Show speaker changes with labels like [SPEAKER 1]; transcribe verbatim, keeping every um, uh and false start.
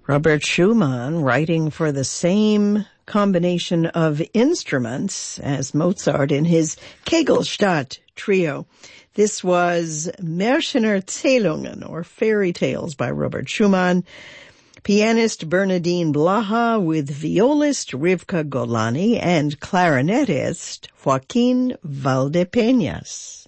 [SPEAKER 1] Robert Schumann, writing for the same combination of instruments as Mozart in his Kegelstadt trio. This was Märchenerzählungen, or Fairy Tales, by Robert Schumann. Pianist Bernardine Blaha with violist Rivka Golani and clarinetist Joaquin Valdepeñas.